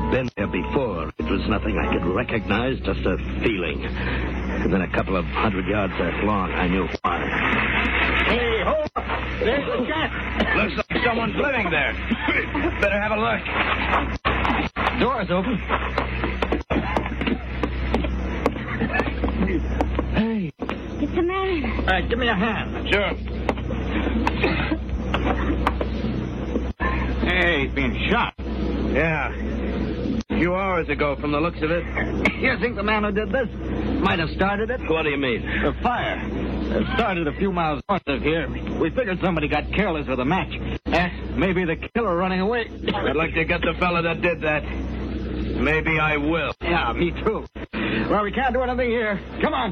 been there before. It was nothing I could recognize, just a feeling. And then a couple of 100 yards along, I knew why. Hey, hold up! There's the shack! Looks like someone's living there. Better have a look. Door's open. Hey. It's a man. Give me a hand. Sure. Hey, he's being shot. Yeah. A few hours ago, from the looks of it. You think the man who did this might have started it? What do you mean? The fire. It started a few miles north of here. We figured somebody got careless with a match. Maybe the killer running away. I'd like to get the fella that did that. Maybe I will. Yeah, me too. Well, we can't do anything here. Come on.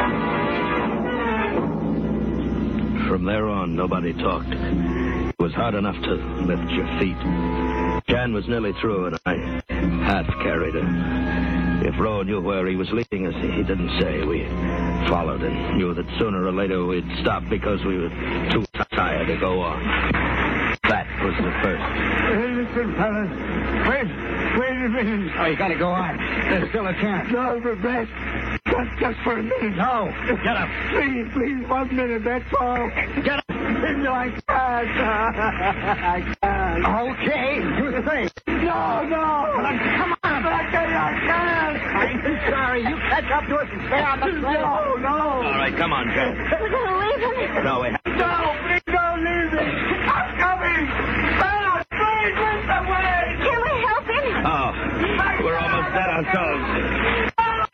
From there on, nobody talked. It was hard enough to lift your feet. Jan was nearly through, and I half carried her. If Roe knew where he was leading us, he didn't say. We followed and knew that sooner or later we'd stop because we were too tired to go on. That was the first. Hey, listen, fellas. Wait a minute. Oh, you gotta go on. There's still a chance. No, the best. Just for a minute. No. Get up. Please, 1 minute, that's all. Get up. No, I can't. I can't. Okay. You say. No. Come on. I can't. I'm sorry. You catch up to us and stay on the trail. No. All right, come on, Jan. We're going to leave him. No, we have No, please don't leave me. I'm coming. Bella, please, lead the way. Can we help him? Oh, we're almost dead ourselves.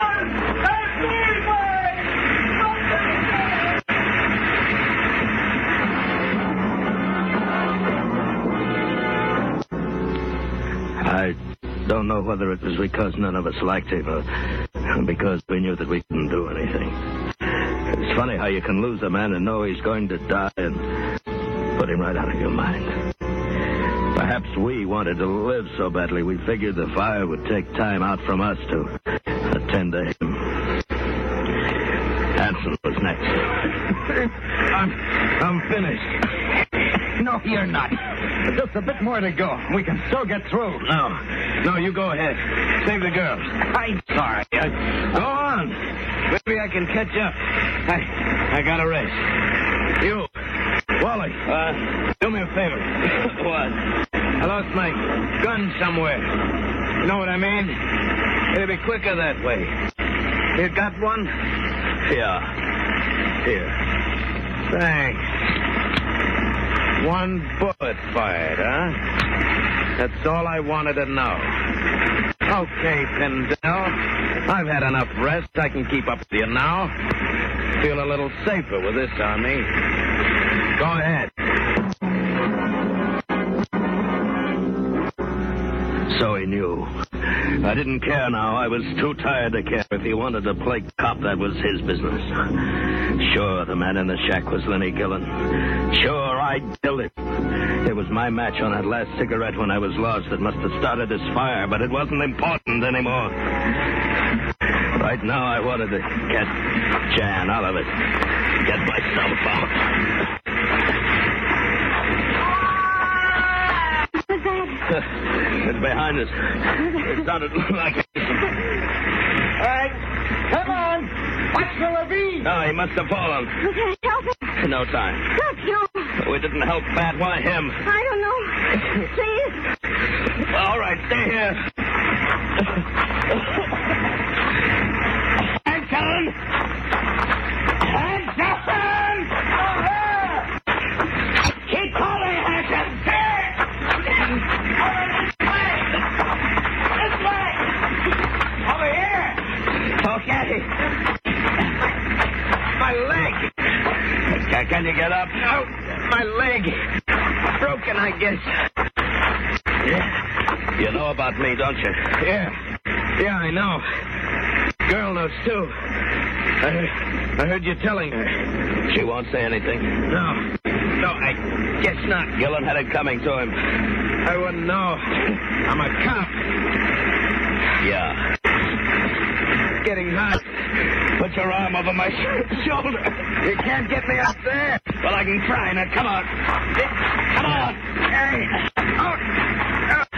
I don't know whether it was because none of us liked him or because we knew that we couldn't do anything. It's funny how you can lose a man and know he's going to die and put him right out of your mind. Perhaps we wanted to live so badly we figured the fire would take time out from us to attend to him. Hanson was next. I'm finished. No, you're not. Just a bit more to go. We can still get through. No, you go ahead. Save the girls. I'm sorry. Go on. Maybe I can catch up. I got a race. You, Wally, do me a favor. What? I lost my gun somewhere. You know what I mean? It'll be quicker that way. You got one? Yeah. Here. Thanks. One bullet fired, huh? That's all I wanted to know. Okay, Pindell. I've had enough rest. I can keep up with you now. Feel a little safer with this on me. Go ahead. So he knew. I didn't care now. I was too tired to care. If he wanted to play cop, that was his business. Sure, the man in the shack was Lenny Gillen. Sure, I killed him. It was my match on that last cigarette when I was lost that must have started this fire, but it wasn't important anymore. Right now, I wanted to get Jan out of it. Get myself out. It's behind us. It sounded like... All right. Come on. Watch the ravine. No, he must have fallen. We can't help him. No time. Let's go. We didn't help Pat. Why him? I don't know. Please. All right, stay here. Hanson! Hanson! Keep calling, Hanson! This way! Over here! Okay. My leg. Can you get up? No, my leg. Broken, I guess. Yeah. You know about me, don't you? Yeah, I know. Girl knows, too. I heard you telling her. She won't say anything? No, I guess not. Gillen had it coming to him. I wouldn't know. I'm a cop. Yeah. It's getting hot. Put your arm over my shoulder. You can't get me up there. Well, I can try. Now, come on. Come on. Hey. Out.